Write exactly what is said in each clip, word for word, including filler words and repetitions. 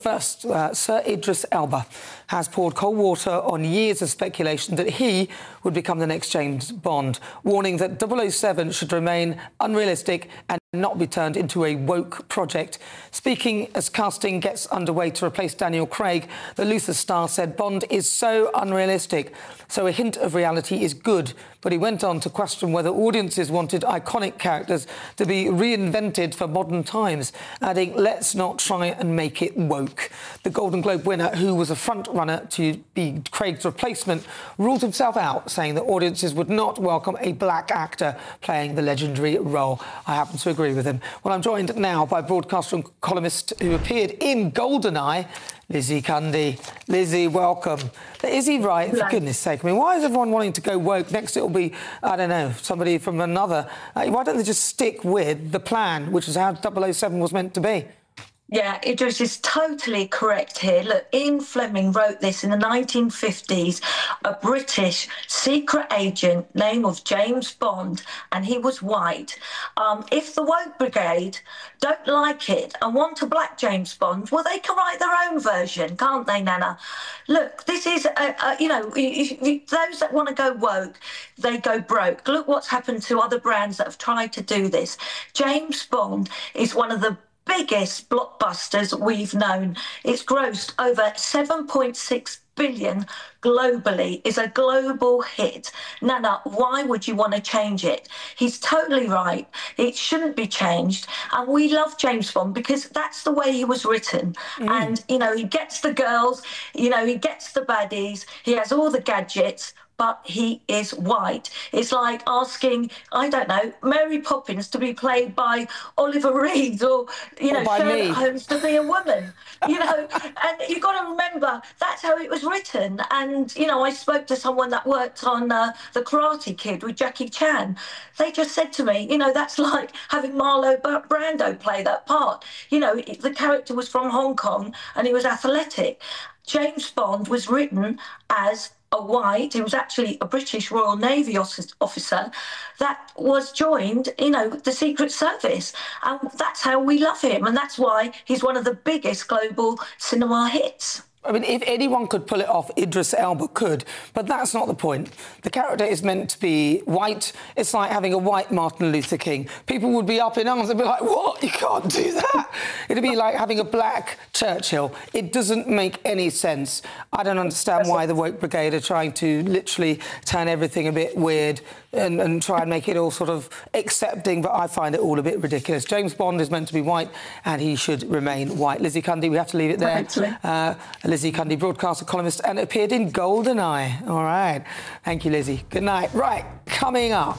First, uh, Sir Idris Elba has poured cold water on years of speculation that he would become the next James Bond, warning that double oh seven should remain unrealistic and not be turned into a woke project. Speaking as casting gets underway to replace Daniel Craig, the Luther star said Bond is so unrealistic, so a hint of reality is good. But he went on to question whether audiences wanted iconic characters to be reinvented for modern times, adding, let's not try and make it woke. The Golden Globe winner, who was a front-runner to be Craig's replacement, ruled himself out, saying that audiences would not welcome a black actor playing the legendary role. I happen to agree with him. Well, I'm joined now by broadcaster and columnist who appeared in GoldenEye, Lizzie Cundy. Lizzie, welcome. But is he right? For goodness sake, I mean, why is everyone wanting to go woke? Next it'll be, I don't know, somebody from another. Uh, why don't they just stick with the plan, which is how double oh seven was meant to be? Yeah, Idris is totally correct here. Look, Ian Fleming wrote this in the nineteen fifties, a British secret agent named of James Bond, and he was white. Um, if the woke brigade don't like it and want a black James Bond, well, they can write their own version, can't they, Nana? Look, this is, a, a, you know, if, if those that want to go woke, they go broke. Look what's happened to other brands that have tried to do this. James Bond is one of the biggest blockbusters we've known. It's grossed over seven point six billion globally, is a global hit. Nana, why would you want to change it? He's totally right. It shouldn't be changed. And we love James Bond because that's the way he was written. Mm. And, you know, he gets the girls, you know, he gets the baddies, he has all the gadgets, but he is white. It's like asking, I don't know, Mary Poppins to be played by Oliver Reed or, you know, Sherlock Holmes to be a woman, you know. And you've got to remember, that's how it was written. And, you know, I spoke to someone that worked on uh, The Karate Kid with Jackie Chan. They just said to me, you know, that's like having Marlon Brando play that part. You know, the character was from Hong Kong and he was athletic. James Bond was written as a white, he was actually a British Royal Navy officer that was joined, you know, the Secret Service. And that's how we love him. And that's why he's one of the biggest global cinema hits. I mean, if anyone could pull it off, Idris Elba could. But that's not the point. The character is meant to be white. It's like having a white Martin Luther King. People would be up in arms and be like, what? You can't do that. It'd be like having a black Churchill. It doesn't make any sense. I don't understand why the woke brigade are trying to literally turn everything a bit weird and, and try and make it all sort of accepting, but I find it all a bit ridiculous. James Bond is meant to be white and he should remain white. Lizzie Cundy, we have to leave it there. Uh, Lizzie Cundy, broadcaster, columnist, and appeared in GoldenEye. All right. Thank you, Lizzie. Good night. Right, coming up.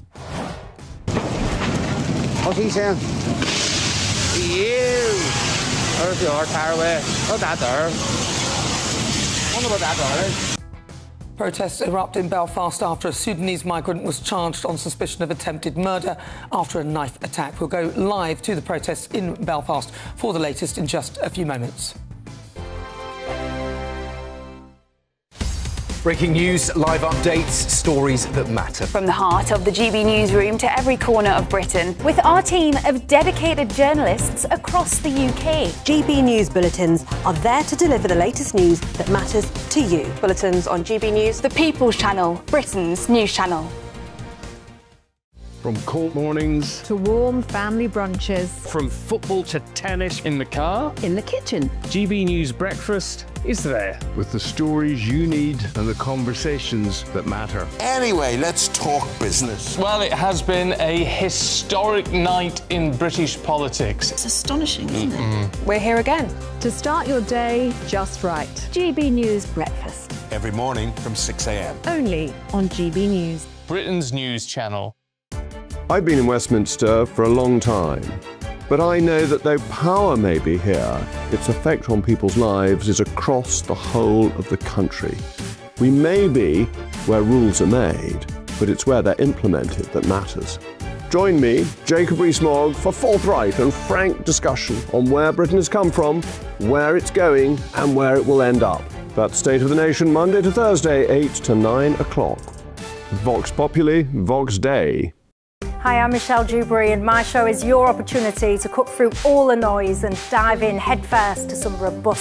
What's he saying? You. There's the other car away. Oh, that there. Wonder about that there. Protests erupt in Belfast after a Sudanese migrant was charged on suspicion of attempted murder after a knife attack. We'll go live to the protests in Belfast for the latest in just a few moments. Breaking news, live updates, stories that matter. From the heart of the G B newsroom to every corner of Britain, with our team of dedicated journalists across the U K. G B News Bulletins are there to deliver the latest news that matters to you. Bulletins on G B News, the People's Channel, Britain's news channel. From cold mornings to warm family brunches, from football to tennis in the car, in the kitchen. G B News Breakfast is there with the stories you need and the conversations that matter. Anyway, let's talk business. Well, it has been a historic night in British politics. It's astonishing, isn't mm-hmm. it? We're here again to start your day just right. G B News Breakfast. Every morning from six a m. Only on G B News. Britain's news channel. I've been in Westminster for a long time, but I know that though power may be here, its effect on people's lives is across the whole of the country. We may be where rules are made, but it's where they're implemented that matters. Join me, Jacob Rees-Mogg, for forthright and frank discussion on where Britain has come from, where it's going, and where it will end up. That's State of the Nation, Monday to Thursday, eight to nine o'clock. Vox Populi, Vox Dei. Hi, I'm Michelle Dewberry, and my show is your opportunity to cut through all the noise and dive in headfirst to some robust